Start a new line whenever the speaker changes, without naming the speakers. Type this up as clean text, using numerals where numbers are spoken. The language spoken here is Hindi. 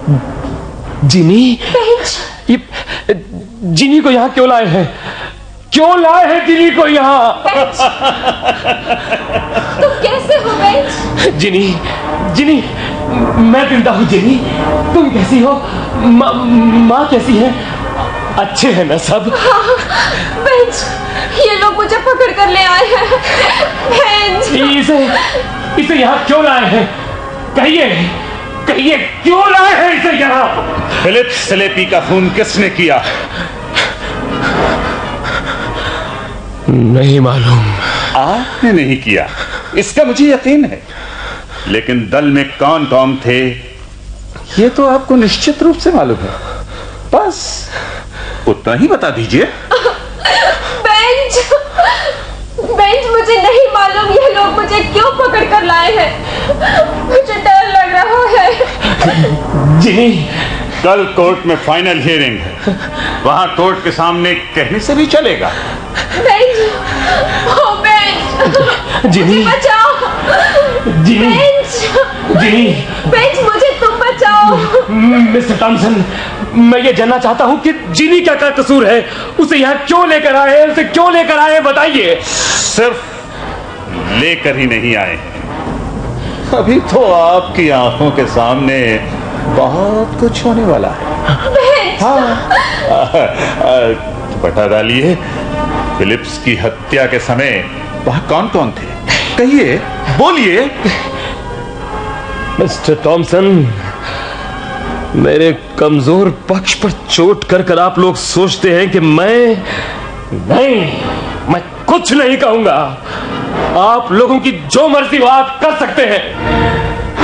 जिनी, ये जिनी को यहाँ क्यों लाए हैं? क्यों लाए हैं जिनी को यहाँ?
तुम कैसे हो बेंच?
जिनी, जिनी, मैं जिंदा हूँ जिनी। तुम कैसी हो? माँ कैसी है? अच्छे हैं ना सब?
हाँ, बेंच, ये लोग मुझे पकड़ कर ले आए हैं। बेंच,
इसे यहाँ क्यों लाए हैं? कहिए, कहिए क्यों लाए हैं इसे यहाँ?
फिलिप्स सेलेपी का खून किसने किया?
नहीं मालूम।
आपने नहीं किया, इसका मुझे यकीन है, लेकिन दल में कौन कौन थे ये तो आपको निश्चित रूप से मालूम है। बस उतना ही बता दीजिए।
बेंच, बेंच, मुझे नहीं मालूम ये लोग मुझे क्यों पकड़ कर लाए हैं। मुझे डर लग रहा है।
जिनी,
कल कोर्ट में फाइनल हियरिंग है, वहां कोर्ट के सामने कहने से भी चलेगा।
बेंच, ओ बेंच,
जिनी,
बचाओ।
जिनी,
बेंच,
जिनी,
बेंच, मुझे तुम बचाओ।
मिस्टर टॉमसन, मैं ये जानना चाहता हूँ कि जिनी क्या क्या कसूर है? उसे यहाँ क्यों लेकर आए? उसे क्यों लेकर आए बताइए।
सिर्फ लेकर ही नहीं आए, अभी तो आपकी आंखों के सामने बहुत कुछ होने वाला है। हाँ, बता डालिए, फिलिप्स की हत्या के समय वहां कौन कौन थे? कहिए, बोलिए।
मिस्टर टॉमसन, मेरे कमजोर पक्ष पर चोट कर कर आप लोग सोचते हैं कि मैं कुछ नहीं कहूंगा। आप लोगों की जो मर्जी हो आप कर सकते हैं,